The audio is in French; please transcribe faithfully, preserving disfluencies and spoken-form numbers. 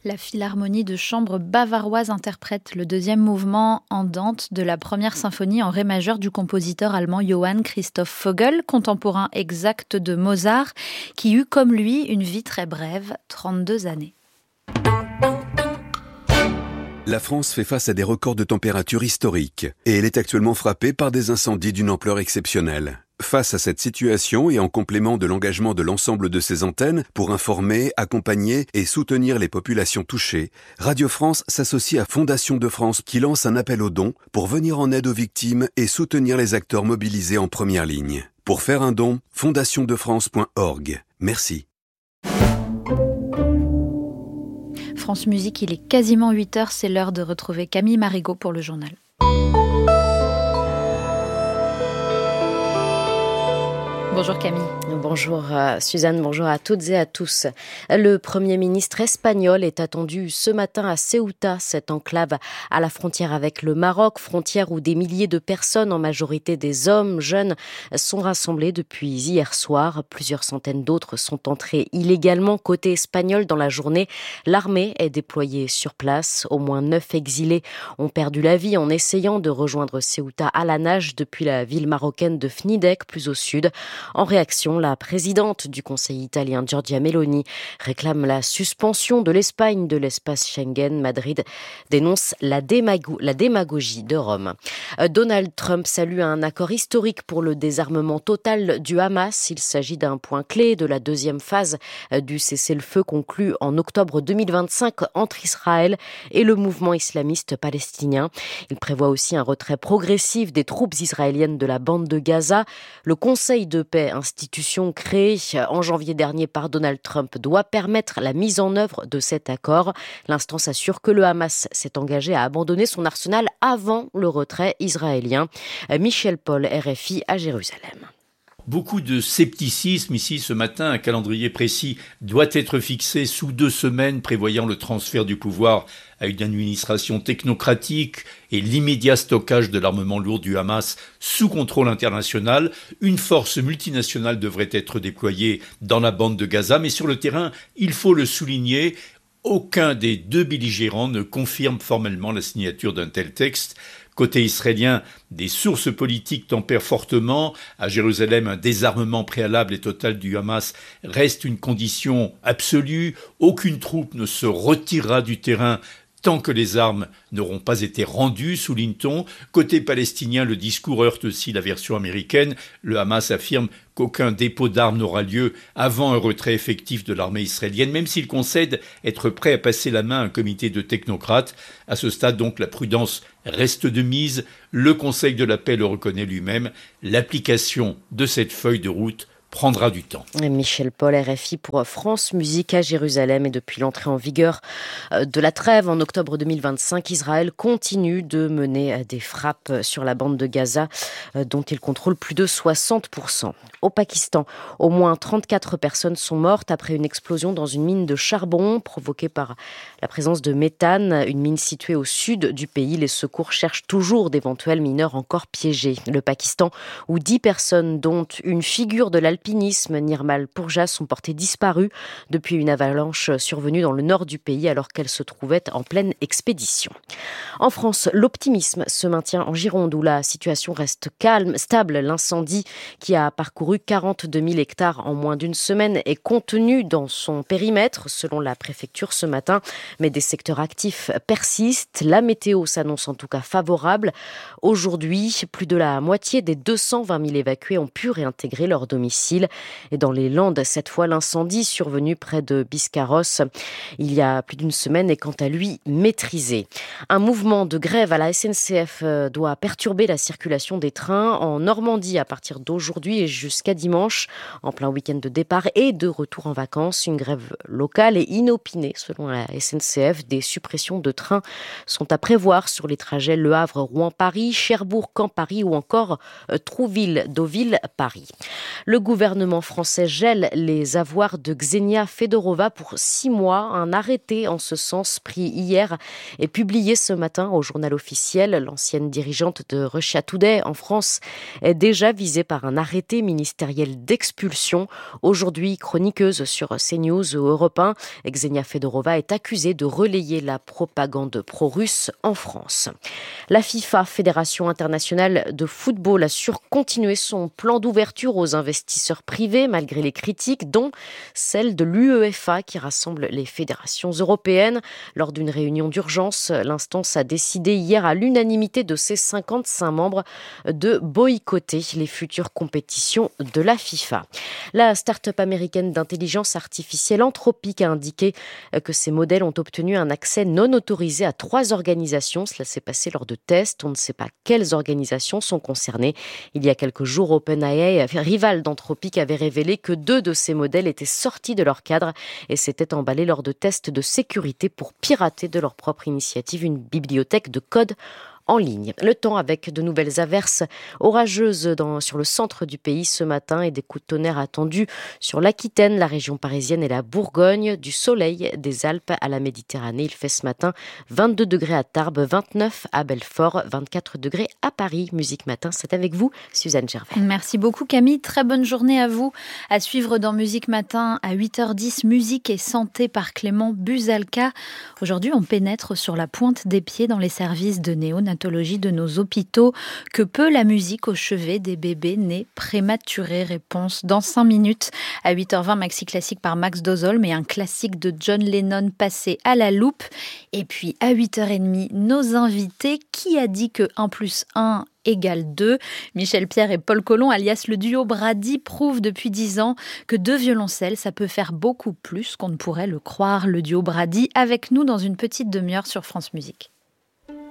La Philharmonie de chambre bavaroise interprète le deuxième mouvement andante de la première symphonie en ré majeur du compositeur allemand Johann Christoph Vogel, contemporain exact de Mozart, qui eut comme lui une vie très brève, trente-deux années. La France fait face à des records de température historiques et elle est actuellement frappée par des incendies d'une ampleur exceptionnelle. Face à cette situation et en complément de l'engagement de l'ensemble de ses antennes pour informer, accompagner et soutenir les populations touchées, Radio France s'associe à Fondation de France qui lance un appel aux dons pour venir en aide aux victimes et soutenir les acteurs mobilisés en première ligne. Pour faire un don, fondation de france point org. Merci. France Musique, il est quasiment huit heures, c'est l'heure de retrouver Camille Marigot pour le journal. Bonjour Camille. Bonjour Suzanne, bonjour à toutes et à tous. Le Premier ministre espagnol est attendu ce matin à Ceuta, cette enclave à la frontière avec le Maroc, frontière où des milliers de personnes, en majorité des hommes jeunes, sont rassemblés depuis hier soir. Plusieurs centaines d'autres sont entrés illégalement. Côté espagnol, dans la journée, l'armée est déployée sur place. Au moins neuf exilés ont perdu la vie en essayant de rejoindre Ceuta à la nage depuis la ville marocaine de Fnidek, plus au sud. En réaction, la présidente du Conseil italien, Giorgia Meloni, réclame la suspension de l'Espagne de l'espace Schengen. Madrid dénonce la, démago- la démagogie de Rome. Donald Trump salue un accord historique pour le désarmement total du Hamas. Il s'agit d'un point clé de la deuxième phase du cessez-le-feu conclu en octobre deux mille vingt-cinq entre Israël et le mouvement islamiste palestinien. Il prévoit aussi un retrait progressif des troupes israéliennes de la bande de Gaza. Le Conseil de paix, institution créée en janvier dernier par Donald Trump, doit permettre la mise en œuvre de cet accord. L'instance assure que le Hamas s'est engagé à abandonner son arsenal avant le retrait israélien. Michel Paul, R F I à Jérusalem. Beaucoup de scepticisme ici ce matin. Un calendrier précis doit être fixé sous deux semaines, prévoyant le transfert du pouvoir à une administration technocratique et l'immédiat stockage de l'armement lourd du Hamas sous contrôle international. Une force multinationale devrait être déployée dans la bande de Gaza, mais sur le terrain, il faut le souligner, aucun des deux belligérants ne confirme formellement la signature d'un tel texte. Côté israélien, des sources politiques tempèrent fortement. À Jérusalem, un désarmement préalable et total du Hamas reste une condition absolue. Aucune troupe ne se retirera du terrain tant que les armes n'auront pas été rendues, souligne-t-on. Côté palestinien, le discours heurte aussi la version américaine. Le Hamas affirme qu'aucun dépôt d'armes n'aura lieu avant un retrait effectif de l'armée israélienne, même s'il concède être prêt à passer la main à un comité de technocrates. À ce stade, donc, la prudence reste de mise. Le Conseil de la paix le reconnaît lui-même. L'application de cette feuille de route prendra du temps. Michel Paul, R F I pour France Musique à Jérusalem. Et depuis l'entrée en vigueur de la trêve en octobre deux mille vingt-cinq, Israël continue de mener des frappes sur la bande de Gaza, dont il contrôle plus de soixante pour cent. Au Pakistan, au moins trente-quatre personnes sont mortes après une explosion dans une mine de charbon provoquée par la présence de méthane, une mine située au sud du pays. Les secours cherchent toujours d'éventuels mineurs encore piégés. Le Pakistan, où dix personnes, dont une figure de l'alpinisme, Nirmal Purja, sont portées disparues depuis une avalanche survenue dans le nord du pays alors qu'elles se trouvaient en pleine expédition. En France, l'optimisme se maintient en Gironde où la situation reste calme, stable. L'incendie qui a parcouru quarante-deux mille hectares en moins d'une semaine est contenu dans son périmètre selon la préfecture ce matin, mais des secteurs actifs persistent. La météo s'annonce en tout cas favorable. Aujourd'hui, plus de la moitié des deux cent vingt mille évacués ont pu réintégrer leur domicile. Et dans les Landes, cette fois, l'incendie survenu près de Biscarrosse il y a plus d'une semaine est quant à lui maîtrisé. Un mouvement de grève à la S N C F doit perturber la circulation des trains en Normandie à partir d'aujourd'hui et jusqu'à dimanche, en plein week-end de départ et de retour en vacances. Une grève locale et inopinée selon la S N C F. Des suppressions de trains sont à prévoir sur les trajets Le Havre-Rouen-Paris, Cherbourg-Caen-Paris ou encore Trouville-Deauville-Paris. Le gouvernement gouvernement français gèle les avoirs de Ksenia Fedorova pour six mois. Un arrêté en ce sens pris hier et publié ce matin au journal officiel. L'ancienne dirigeante de Russia Today en France est déjà visée par un arrêté ministériel d'expulsion. Aujourd'hui, chroniqueuse sur CNews ou Europe un, Ksenia Fedorova est accusée de relayer la propagande pro-russe en France. La FIFA, Fédération internationale de football, a surcontinué son plan d'ouverture aux investisseurs privés malgré les critiques, dont celle de l'UEFA qui rassemble les fédérations européennes. Lors d'une réunion d'urgence, l'instance a décidé hier à l'unanimité de ses cinquante-cinq membres de boycotter les futures compétitions de la FIFA. La start-up américaine d'intelligence artificielle Anthropic a indiqué que ses modèles ont obtenu un accès non autorisé à trois organisations. Cela s'est passé lors de tests. On ne sait pas quelles organisations sont concernées. Il y a quelques jours, OpenAI, rival d'Anthropic, avait révélé que deux de ces modèles étaient sortis de leur cadre et s'étaient emballés lors de tests de sécurité pour pirater de leur propre initiative une bibliothèque de code en ligne. Le temps avec de nouvelles averses orageuses dans, sur le centre du pays ce matin et des coups de tonnerre attendus sur l'Aquitaine, la région parisienne et la Bourgogne. Du soleil des Alpes à la Méditerranée. Il fait ce matin vingt-deux degrés à Tarbes, vingt-neuf à Belfort, vingt-quatre degrés à Paris. Musique Matin, c'est avec vous, Suzanne Gervais. Merci beaucoup Camille, très bonne journée à vous. À suivre dans Musique Matin à huit heures dix, musique et santé par Clément Buzalka. Aujourd'hui, on pénètre sur la pointe des pieds dans les services de néonatologie de nos hôpitaux. Que peut la musique au chevet des bébés nés prématurés? Réponse dans cinq minutes. À huit heures vingt, maxi classique par Max Dozolm et un classique de John Lennon passé à la loupe. Et puis à huit heures trente, nos invités. Qui a dit que un plus un égale deux? Michel Pierre et Paul Colomb, alias le duo Brady, prouvent depuis dix ans que deux violoncelles, ça peut faire beaucoup plus qu'on ne pourrait le croire. Le duo Brady avec nous dans une petite demi-heure sur France Musique.